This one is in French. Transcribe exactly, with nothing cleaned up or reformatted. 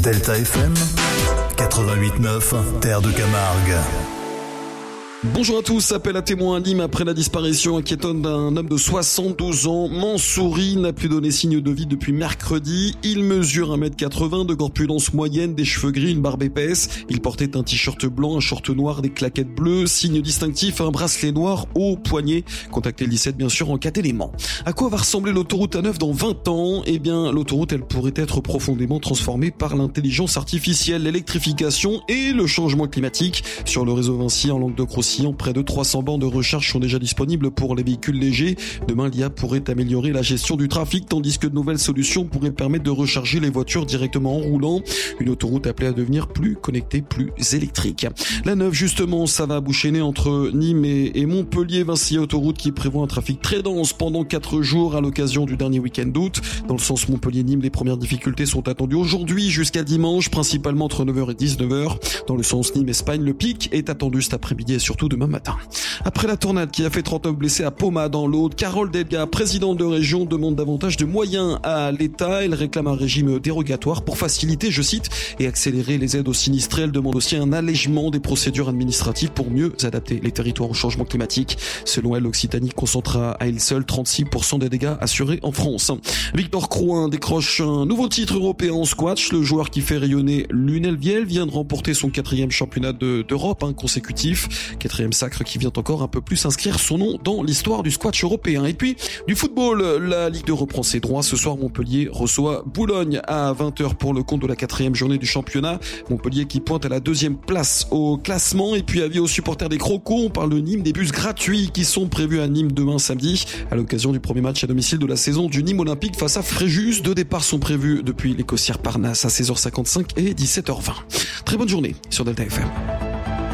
Delta F M quatre-vingt-huit neuf, Terre de Camargue. Bonjour à tous, appel à témoins à Nîmes après la disparition inquiétante d'un homme de soixante-douze ans. Mansouri n'a plus donné signe de vie depuis mercredi. Il mesure un mètre quatre-vingts, de corpulence moyenne, des cheveux gris, une barbe épaisse. Il portait un t-shirt blanc, un short noir, des claquettes bleues, signe distinctif, un bracelet noir au poignet. Contactez le dix-sept bien sûr en cas d'élément. À quoi va ressembler l'autoroute A neuf dans vingt ans? Eh bien, l'autoroute, elle pourrait être profondément transformée par l'intelligence artificielle, l'électrification et le changement climatique. Sur le réseau Vinci en Languedoc-Roussillon, près de trois cents bornes de recharge sont déjà disponibles pour les véhicules légers. Demain, l'I A pourrait améliorer la gestion du trafic, tandis que de nouvelles solutions pourraient permettre de recharger les voitures directement en roulant. Une autoroute appelée à devenir plus connectée, plus électrique. La neuve, justement, ça va boucher entre Nîmes et, et Montpellier. Vinci Autoroute qui prévoit un trafic très dense pendant quatre jours à l'occasion du dernier week-end d'août. Dans le sens Montpellier-Nîmes, les premières difficultés sont attendues aujourd'hui jusqu'à dimanche, principalement entre neuf heures et dix-neuf heures. Dans le sens Nîmes-Espagne, le pic est attendu cet après-midi et surtout demain matin. Après la tornade qui a fait trente hommes blessés à Poma dans l'Aude, Carole Delga, présidente de région, demande davantage de moyens à l'État. Elle réclame un régime dérogatoire pour faciliter, je cite, et accélérer les aides aux sinistrés. Elle demande aussi un allègement des procédures administratives pour mieux adapter les territoires au changement climatique. Selon elle, l'Occitanie concentre à elle seule trente-six pour cent des dégâts assurés en France. Victor Crouin décroche un nouveau titre européen en squash. Le joueur qui fait rayonner Lunel-Viel vient de remporter son quatrième championnat de, d'Europe hein, consécutif. Quatrième sacre qui vient encore un peu plus inscrire son nom dans l'histoire du squash européen. Et puis, du football, la Ligue deux reprend ses droits. Ce soir, Montpellier reçoit Boulogne à vingt heures pour le compte de la quatrième journée du championnat. Montpellier qui pointe à la deuxième place au classement. Et puis, avis aux supporters des Crocos, on parle de Nîmes, des bus gratuits qui sont prévus à Nîmes demain samedi, à l'occasion du premier match à domicile de la saison du Nîmes Olympique face à Fréjus. Deux départs sont prévus depuis les Cossières Parnasse à seize heures cinquante-cinq et dix-sept heures vingt. Très bonne journée sur Delta F M.